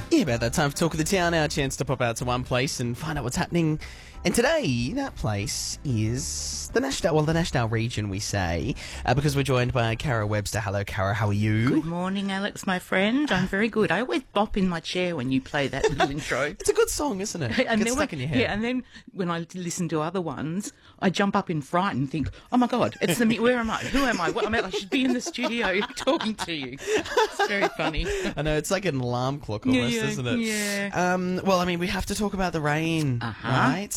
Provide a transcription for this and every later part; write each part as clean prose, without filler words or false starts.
Yeah, about that time for Talk of the Town, our chance to pop out to one place and find out what's happening. And today, that place is the National region, we say, because we're joined by Cara Webster. Hello, Cara, how are you? Good morning, Alex, my friend. I'm very good. I always bop in my chair when you play that little intro. It's a good song, isn't it? And Gets stuck in your head. Yeah, and then when I listen to other ones, I jump up in fright and think, oh my God, it's the where am I? Who am I? What, I should be in the studio talking to you. It's very funny. I know, it's like an alarm clock almost, isn't it? Yeah. Well, I mean, we have to talk about the rain, right?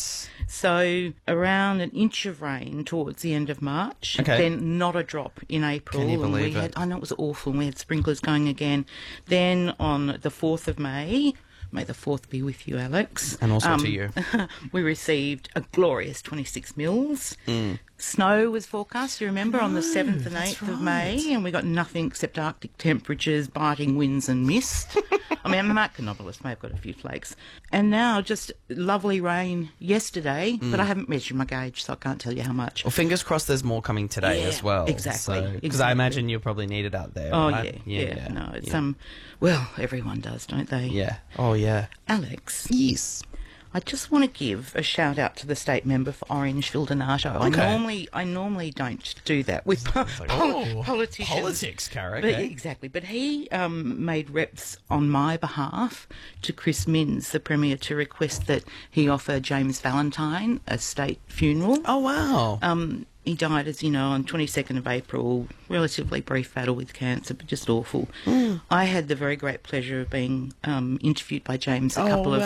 So around an inch of rain towards the end of March, then not a drop in April. Can you believe it? I know it was awful, and we had sprinklers going again. Then on the 4th of May the 4th be with you, Alex. And also to you. We received a glorious 26 mils. Snow was forecast, you remember, on the 7th and 8th of May, and we got nothing except Arctic temperatures, biting winds and mist. I mean, Mark Canopolis may have got a few flakes. And now just lovely rain yesterday, but I haven't measured my gauge, so I can't tell you how much. Well, fingers crossed there's more coming today as well. Exactly. Because I imagine you'll probably need it out there, right? Yeah. No, it's, well, everyone does, don't they? Yeah. Oh, yeah. Alex. Yes. I just want to give a shout out to the state member for Orange, Phil Donato. I normally don't do that with politicians. Politics, Cara. But, exactly. But he made reps on my behalf to Chris Minns, the Premier, to request that he offer James Valentine a state funeral. Oh, wow. He died, as you know, on 22nd of April, relatively brief battle with cancer, but just awful. I had the very great pleasure of being interviewed by James a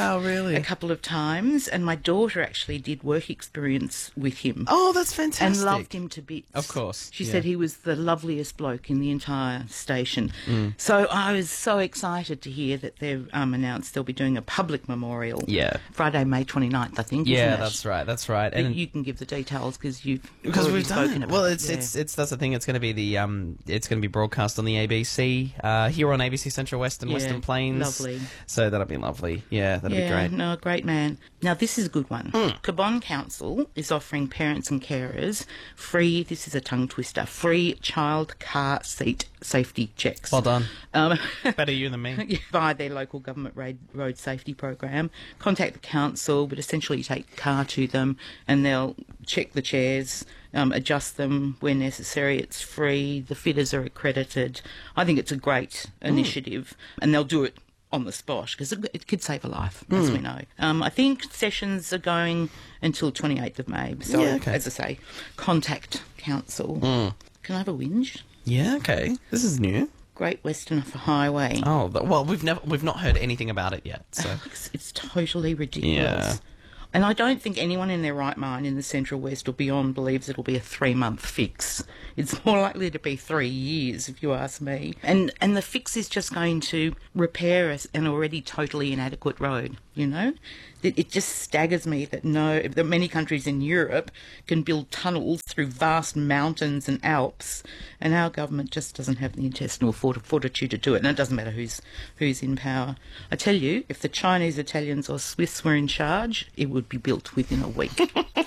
couple of times, and my daughter actually did work experience with him. Oh, that's fantastic. And loved him to bits. Of course. She said he was the loveliest bloke in the entire station. So I was so excited to hear that they've announced they'll be doing a public memorial. Yeah. Friday, May 29th, I think, Yeah, isn't it? that's right. And you can give the details because we've done it. Well, it's that's the thing. It's going to be it's going to be broadcast on the ABC here on ABC Central West and Western Plains. Lovely. So that'll be lovely. Yeah, that'll be great. No, great man. Now this is a good one. Cabonne Council is offering parents and carers free. This is a tongue twister. Free child car seat safety checks. Well done. Better you than me. Via their local government road safety program. Contact the council, but essentially you take the car to them and they'll check the chairs, adjust them where necessary. It's free. The fitters are accredited. I think it's a great initiative, and they'll do it on the spot because it could save a life, as we know. I think sessions are going until 28th of May. So, as I say, contact council. Can I have a whinge? Yeah, okay. This is new. Great Western Highway. Oh, well, we've not heard anything about it yet. So it's totally ridiculous. Yeah. And I don't think anyone in their right mind in the Central West or beyond believes it'll be a 3-month fix. It's more likely to be 3 years, if you ask me. And the fix is just going to repair an already totally inadequate road, you know? It just staggers me that many countries in Europe can build tunnels through vast mountains and Alps, and our government just doesn't have the intestinal fortitude to do it. And it doesn't matter who's in power. I tell you, if the Chinese, Italians or Swiss were in charge, it would be built within a week.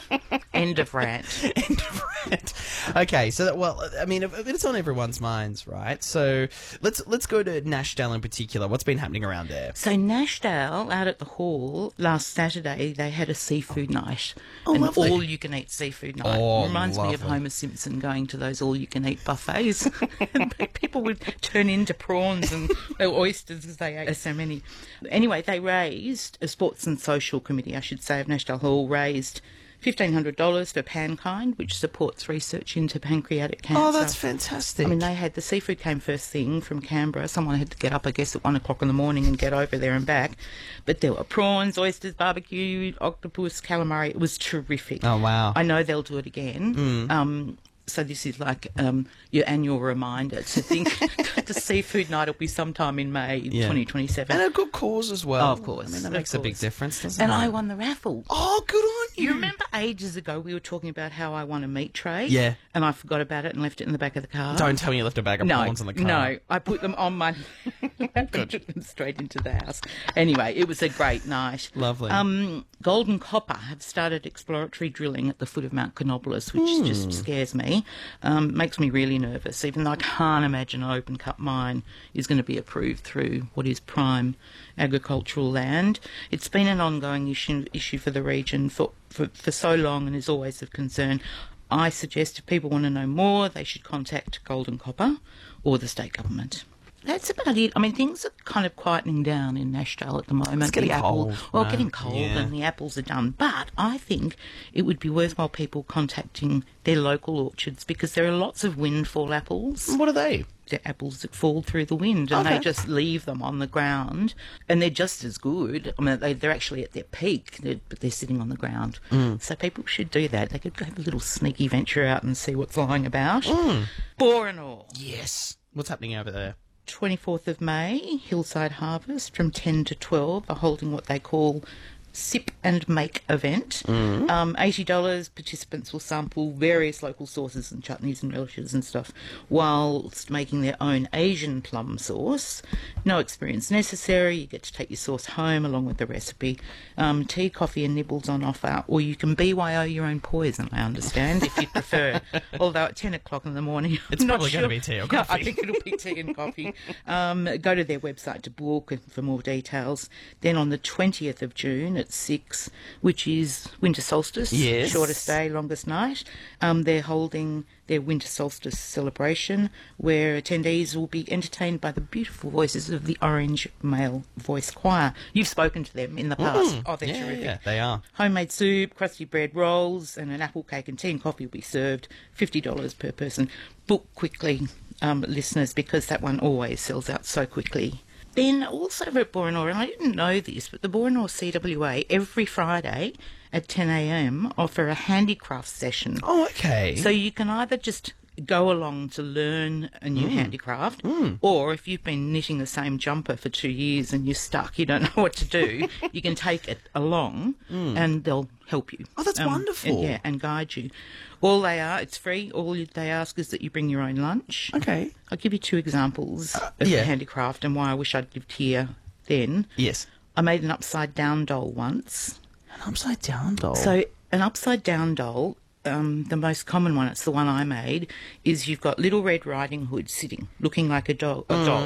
End of rant. End of rant. Okay, so I mean, it's on everyone's minds, right? So let's go to Nashdale in particular. What's been happening around there? So Nashdale, out at the hall last Saturday, they had a seafood night, an lovely. all-you-can-eat seafood night. Oh, Reminds me of lovely. Homer Simpson going to those all-you-can-eat buffets. And people would turn into prawns and oysters because they ate so many. Anyway, they raised, a sports and social committee, I should say, of Nashdale Hall raised $1,500 for Pankind, which supports research into pancreatic cancer. Oh, that's fantastic. I mean, the seafood came first thing from Canberra. Someone had to get up, I guess, at 1 o'clock in the morning and get over there and back. But there were prawns, oysters, barbecue, octopus, calamari. It was terrific. Oh, wow. I know they'll do it again. So this is like your annual reminder to think the seafood night will be sometime in May 2027. And a good cause as well. Oh, of course. I mean, that makes a big difference, doesn't and it? I won the raffle. Oh, good on you. You remember ages ago we were talking about how I won a meat tray? Yeah. And I forgot about it and left it in the back of the car. Don't tell me you left a bag of prawns in the car. No, I put them on my lap and took them straight into the house. Anyway, it was a great night. Lovely. Golden Copper have started exploratory drilling at the foot of Mount Canobolas, which just scares me, makes me really nervous, even though I can't imagine an open cut mine is going to be approved through what is prime agricultural land. It's been an ongoing issue for the region for so long and is always of concern. I suggest if people want to know more, they should contact Golden Copper or the state government. That's about it. I mean, things are kind of quietening down in Nashdale at the moment. It's getting cold. Getting cold, and the apples are done. But I think it would be worthwhile people contacting their local orchards because there are lots of windfall apples. What are they? They're apples that fall through the wind, and they just leave them on the ground, and they're just as good. I mean, they're actually at their peak, but they're sitting on the ground. So people should do that. They could have a little sneaky venture out and see what's lying about. Borenore. Yes. What's happening over there? 24th of May, Hillside Harvest from 10 to 12 are holding what they call Sip and Make event. $80. Participants will sample various local sauces and chutneys and relishes and stuff whilst making their own Asian plum sauce. No experience necessary. You get to take your sauce home along with the recipe. Tea, coffee and nibbles on offer, or you can BYO your own poison, I understand, if you'd prefer. Although at 10 o'clock in the morning, it's probably going to be tea or coffee. I think it'll be tea and coffee. Go to their website to book for more details. Then on the 20th of June at 6, which is winter solstice, shortest day, longest night, they're holding their winter solstice celebration where attendees will be entertained by the beautiful voices of the Orange Male Voice Choir. You've spoken to them in the past. Oh, they're terrific. Yeah, they are. Homemade soup, crusty bread rolls and an apple cake and tea and coffee will be served, $50 per person. Book quickly, listeners, because that one always sells out so quickly. Then also over at Borenore, and I didn't know this, but the Borenore CWA every Friday at 10 a.m. offer a handicraft session. Oh, okay. So you can either just go along to learn a new handicraft, or if you've been knitting the same jumper for 2 years and you're stuck, you don't know what to do, you can take it along and they'll help you. Oh, that's wonderful. And guide you. All they are, it's free. All they ask is that you bring your own lunch. Okay. I'll give you 2 examples of the handicraft and why I wish I'd lived here then. Yes. I made an upside-down doll once. An upside-down doll? So an upside-down doll, the most common one, it's the one I made, is you've got Little Red Riding Hood sitting, looking like a doll,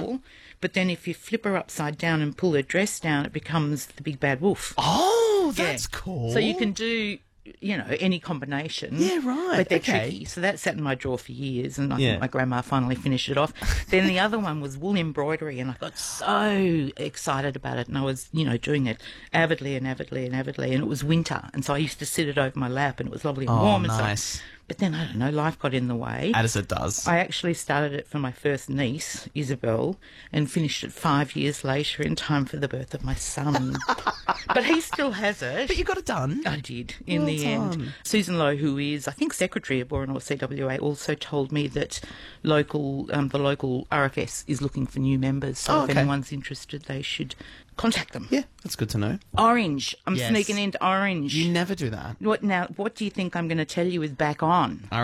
but then if you flip her upside down and pull her dress down, it becomes the Big Bad Wolf. Oh, that's cool. So you can do, any combination. Yeah, right. But they're tricky. So that sat in my drawer for years, and I think my grandma finally finished it off. Then the other one was wool embroidery, and I got so excited about it, and I was, doing it avidly, and it was winter, and so I used to sit it over my lap, and it was lovely and warm and nice. But then, I don't know, life got in the way. As it does. I actually started it for my first niece, Isabel, and finished it 5 years later in time for the birth of my son. But he still has it. But you got it done. I did, in the end. Susan Lowe, who is, I think, secretary of Borenore CWA, also told me that the local RFS is looking for new members. So if anyone's interested, they should contact them. Yeah, that's good to know. Orange. I'm sneaking into Orange. You never do that. What do you think I'm going to tell you is back on?